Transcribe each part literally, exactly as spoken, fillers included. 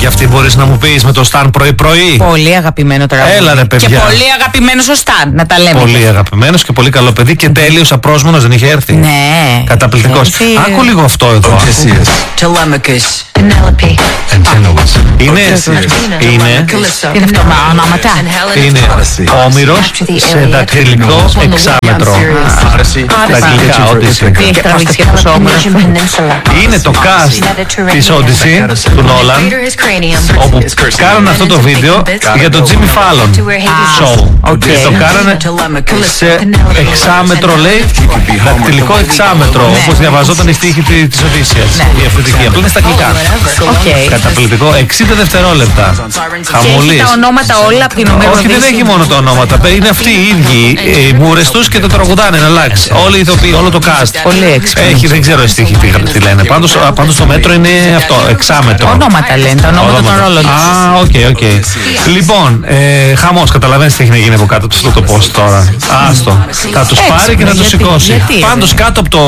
τραγουδάκι αυτή, μπορείς να μου πεις, με το Stan πρωί-πρωί? Πολύ αγαπημένο τραγούδι. Έλα ρε παιδιά. Και πολύ αγαπημένος ο Stan, να τα λέμε. Πολύ αγαπημένος και πολύ καλό παιδί και τέλειος απρόσμενος, δεν είχε έρθει? Ναι. Καταπληκτικός. Άκου λίγο αυτό εδώ. Είναι, είναι, είναι αυτό με ονόματα. είναι Όμηρος σε δακτυλικό εξάμετρο. Τα αγγλικά, Odyssey. Τι έχει τραβήξει και αυτός ο Όμηρος? Είναι το cast της Odyssey του Νόλαν, όπου κάνανε αυτό το βίντεο για το Jimmy Fallon show. Και το κάνανε σε εξάμετρο, λέει, δακτυλικό εξάμετρο, όπως διαβαζόταν η στίχη της Οδύσσειας. Η αυθεντική, απλά είναι στα αγγλικά. Καταπληκτικό, εξήντα δευτερόλεπτα. Χαμολής. Έχει τα ονόματα όλα από την Ομέρο. Όχι, δεν έχει μόνο τα ονόματα. Είναι αυτοί οι ίδιοι οι μούρες τους και το τραγουδάνε να αλλάξει. Όλοι οι ηθοποιοί, όλο το cast. Πολύ έξυπνο. Έχει, δεν ξέρω οι στίχοι τι, τι λένε. Πάντως, πάντως το μέτρο είναι αυτό, εξάμετρο. Ονόματα λένε, τα ονόματα των ρόλων. Α, οκ, okay, οκ. Okay. Λοιπόν, ε, χαμός, καταλαβαίνεις τι έχει να γίνει από κάτω του το post τώρα. Άστο. Θα τους πάρει και θα τους σηκώσει. Πάντως κάτω από, το,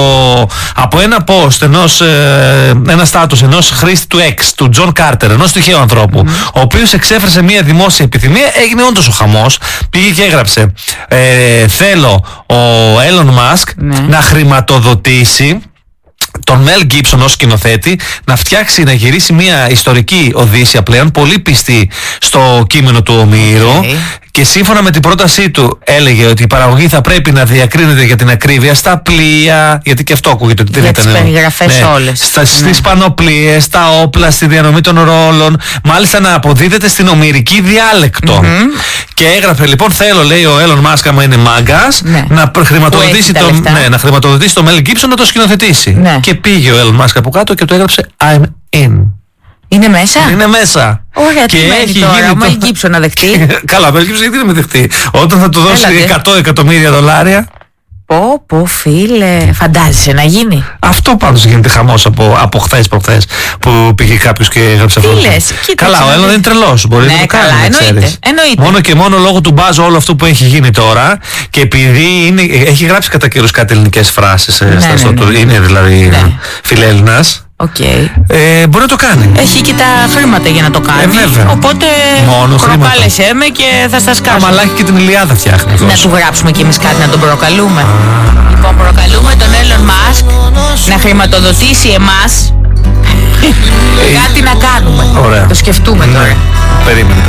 από ένα post ενός, ε, ένα στάτους ενός χρήστη του X, του John Carter, ενός τυχαίου ανθρώπου, mm. ο οποίος εξέφρασε μια δημόσια επιθυμία, έγινε όντως ο χαμός. Πήγε και έγραψε, ε, θέλω ο Elon Musk ναι. να χρηματοδοτήσει τον Mel Gibson ως σκηνοθέτη, να φτιάξει, να γυρίσει μια ιστορική Οδύσσεια πλέον, πολύ πιστή στο κείμενο του Ομήρου. Okay. Και σύμφωνα με την πρότασή του έλεγε ότι η παραγωγή θα πρέπει να διακρίνεται για την ακρίβεια στα πλοία, γιατί και αυτό ακούγεται ότι δεν για ήταν. Τις περιγραφές ναι, όλες. Στα, ναι. Στις πανοπλίες, στα όπλα, στη διανομή των ρόλων, μάλιστα να αποδίδεται στην ομηρική διάλεκτο. Mm-hmm. Και έγραφε λοιπόν, θέλω, λέει ο Elon Musk, άμα είναι μάγκας, ναι. να, χρηματοδοτήσει το, ναι, να χρηματοδοτήσει το Mel Gibson να το σκηνοθετήσει. Ναι. Και πήγε ο Elon Musk από κάτω και του έγραψε I'm in. Είναι μέσα. Είναι μέσα. Ωραία, τι μένει τώρα, ο Mel Gibson να δεχτεί. Καλά, ο Mel Gibson γιατί να με δεχτεί? Όταν θα του δώσει εκατό εκατομμύρια δολάρια. Πω πω φίλε, φαντάζεσαι να γίνει? Αυτό πάντως γίνεται χαμός από, από χθες προχθές που πήγε κάποιος και έγραψε αυτό. Τι λες, καλά, ο Έλλον είναι τρελός, μπορεί ναι, να το κάνει, καλά, εννοείται, εννοείται. Μόνο και μόνο λόγω του μπάζ όλο αυτό που έχει γίνει τώρα και επειδή είναι, έχει γράψει κατά καιρούς κάτι ελληνικές φράσεις, ναι, στα, ναι, στο, ναι, ναι. είναι δηλαδή ναι. φιλέλληνας. Okay. Ε, μπορεί να το κάνει. Έχει και τα χρήματα για να το κάνει. Ε, βέβαια. Οπότε προκάλεσέ με και θα σας κάνω. Αμαλάκι και την Ηλιάδα φτιάχνει. Να του γράψουμε κι εμείς κάτι να τον προκαλούμε. Ah. Λοιπόν, προκαλούμε τον Elon Musk να χρηματοδοτήσει εμάς κάτι να κάνουμε. Ωραία. Το σκεφτούμε τώρα. Περίμενε.